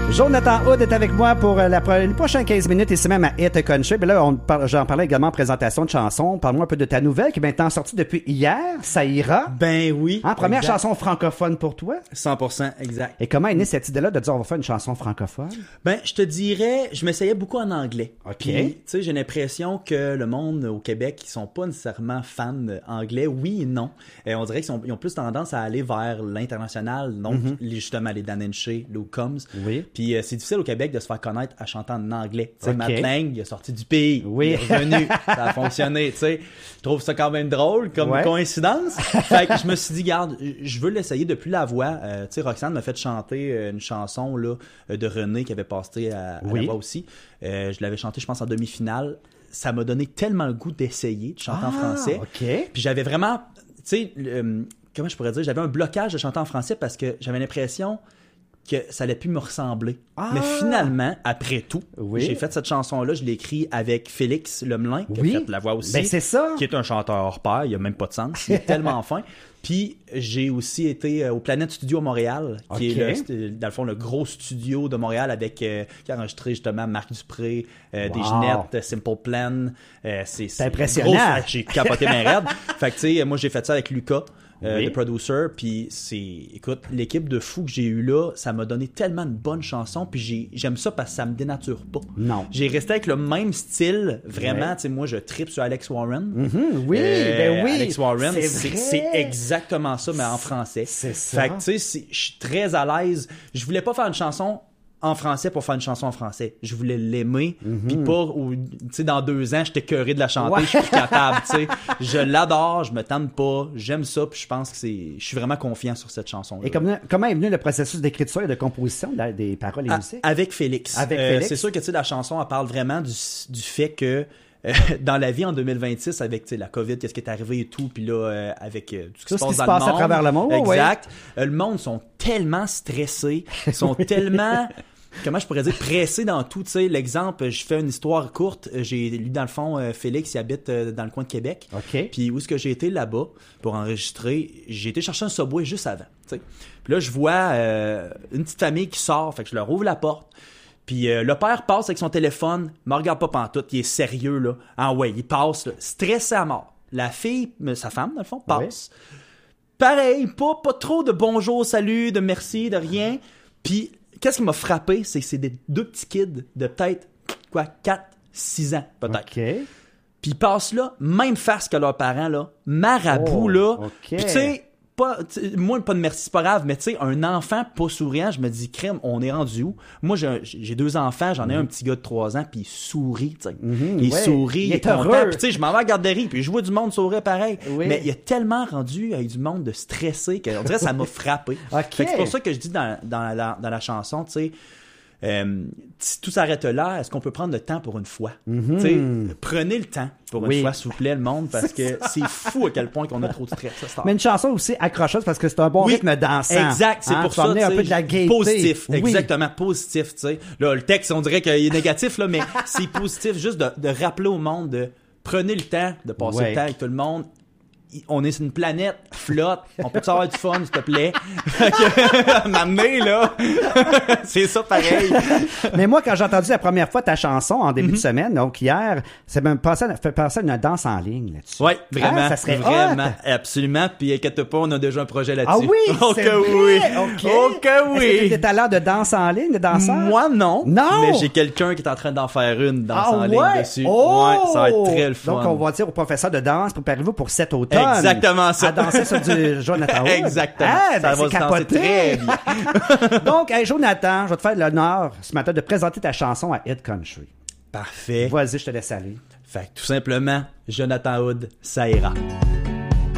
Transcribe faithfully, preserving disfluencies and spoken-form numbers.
Jonathan Hood est avec moi pour la pro- les prochaines quinze minutes, ici même à Hit Country. Mais là, on par- j'en parlais également en présentation de chansons. Parle-moi un peu de ta nouvelle qui est maintenant sortie depuis hier. Ça ira. Ben oui. Hein, première exact. chanson francophone pour toi. cent pour cent, exact. Et comment est née cette idée-là de dire on va faire une chanson francophone? Ben, je te dirais, je m'essayais beaucoup en anglais. OK. Puis, tu sais, j'ai l'impression que le monde au Québec, ils sont pas nécessairement fans anglais. Oui et non. Et on dirait qu'ils sont, ils ont plus tendance à aller vers l'international. Donc, Mm-hmm. les- justement, les Dan Henshey, Lou Combs. Oui. Puis, euh, c'est difficile au Québec de se faire connaître à chanter en anglais. Tu sais, OK. Matt Lang, il est sorti du pays. Oui. Il est revenu. Ça a fonctionné, tu sais. Je trouve ça quand même drôle comme Ouais. coïncidence. Fait que je me suis dit, garde, je veux l'essayer depuis la voix. Euh, tu sais, Roxane m'a fait chanter euh, une chanson là euh, de René qui avait passé à, à Oui. la voix aussi. Euh, je l'avais chanté, je pense, en demi-finale. Ça m'a donné tellement le goût d'essayer de chanter en Ah, français. OK. Puis j'avais vraiment, tu sais, euh, comment je pourrais dire, j'avais un blocage de chanter en français parce que j'avais l'impression que ça allait plus me ressembler. Ah! Mais finalement, après tout, Oui. j'ai fait cette chanson-là, je l'ai écrite avec Félix Lemelin, qui Oui. a fait la voix aussi. Ben, c'est ça. Qui est un chanteur hors pair, il a même pas de sens, il est tellement fin. Puis j'ai aussi été euh, au Planète Studio à Montréal, qui OK. est le, c'était, dans le fond le gros studio de Montréal avec euh, qui a enregistré justement Marc Dupré, euh, Wow. des Ginettes, euh, Simple Plan. Euh, c'est, c'est impressionnant. gros, ah, j'ai capoté mes raides. Fait que tu sais, moi j'ai fait ça avec Lucas. Euh, Oui. le producer, puis c'est, écoute, l'équipe de fous que j'ai eu là, ça m'a donné tellement de bonnes chansons, puis j'ai, j'aime ça parce que ça me dénature pas. Non. J'ai resté avec le même style, vraiment, Ouais. tu sais, moi je tripe sur Alex Warren. Mhm, oui, Euh, ben oui. Alex Warren, c'est, c'est, vrai. c'est exactement ça, mais en français. C'est ça. Fait que, tu sais, c'est- je suis très à l'aise. Je voulais pas faire une chanson en français pour faire une chanson en français. Je voulais l'aimer, puis pas, ou, tu sais, dans deux ans, j'étais écœuré de la chanter, Ouais. je suis plus capable, tu sais. Je l'adore, je me tente pas, j'aime ça, puis je pense que c'est, je suis vraiment confiant sur cette chanson-là. Et comment, comment est venu le processus d'écriture et de composition de- des paroles et À- musiques? Avec Félix. Avec Euh, Félix. C'est sûr que tu sais, la chanson, elle parle vraiment du, du fait que euh, dans la vie en deux mille vingt-six, avec tu sais, la COVID, qu'est-ce qui est arrivé et tout, puis là, euh, avec euh, tout ce qui Tout se ce qui passe se dans passe le à monde. travers le monde, Exact. Euh, le monde sont tellement stressés, sont tellement... Comment je pourrais dire, pressés dans tout, tu sais, l'exemple, je fais une histoire courte, j'ai lu dans le fond, euh, Félix, il habite euh, dans le coin de Québec. OK. Puis où est-ce que j'ai été là-bas pour enregistrer, j'ai été chercher un Subway juste avant, tu sais. Puis là, je vois euh, une petite famille qui sort, fait que je leur ouvre la porte. Puis euh, le père passe avec son téléphone, me regarde pas pantoute, il est sérieux, là. Ah ouais, il passe, là, stressé à mort. La fille, euh, sa femme, dans le fond, passe. Pareil, pas, pas trop de bonjour, salut, de merci, de rien. Puis, qu'est-ce qui m'a frappé, c'est que c'est des deux petits kids de peut-être, quoi, quatre, six ans, peut-être. OK. Puis ils passent là, même face que leurs parents, là, marabout, Oh, là. OK. Puis tu sais, pas, t'sais, moi, pas de merci, c'est pas grave, mais tu sais, un enfant pas souriant, je me dis, crème, on est rendu où? Moi, j'ai, un- j'ai deux enfants, j'en ai un petit gars de trois ans, puis il sourit, tu sais. Mhm, il ouais. sourit, Il il est est content. heureux. Puis tu sais, je m'en vais à la garderie, puis je vois du monde sourire pareil. Oui. Mais il a tellement rendu avec du monde de stressé qu'on dirait que ça m'a frappé. OK. Fait que c'est pour ça que je dis dans, dans, la, dans la chanson, tu sais, euh, si tout s'arrête là, est-ce qu'on peut prendre le temps pour une fois? Mhm. Tu sais, prenez le temps pour Oui. une fois, s'il vous plaît, le monde, parce que c'est fou à quel point qu'on a trop de stress. Ça, Mais une chanson aussi accrocheuse parce que c'est un bon Oui, rythme dansant. exact, c'est Hein, pour faut ça. amener un tu peu sais, de la gaieté. Positif, Oui. exactement, positif, tu sais. Là, le texte, on dirait qu'il est négatif, là, mais c'est positif, juste de, de rappeler au monde de prenez le temps de passer Ouais. le temps avec tout le monde. On est sur une planète flotte, on peut avoir du fun, s'il te plaît. Fait que, m'amener, là. C'est ça pareil. Mais moi, quand j'ai entendu la première fois ta chanson en Mhm. début de semaine, donc hier, ça m'a passé, fait penser à une danse en ligne là-dessus. Oui, vraiment. Ah, ça serait vraiment, hot. absolument. Puis inquiète pas, on a déjà un projet là-dessus. Ah oui, Oh c'est que vrai? oui. OK. Oh que Est-ce que tu as oui. des talents de danse en ligne, de danseur? Moi, non. Non. Mais j'ai quelqu'un qui est en train d'en faire une danse Ah en ouais? ligne dessus. Oh! Ouais, ça va être très le fun. Donc, on va dire au professeur de danse, préparez-vous pour cet automne. Exactement ça. À danser sur du Jonathan Wood. Exactement. Ah, Ça ben, va c'est se danser capoté. très bien. Donc, hey, Jonathan, je vais te faire l'honneur ce matin de présenter ta chanson à Hit Country. Parfait. Vas-y, je te laisse aller. Fait que tout simplement, Jonathan Hood, ça ira.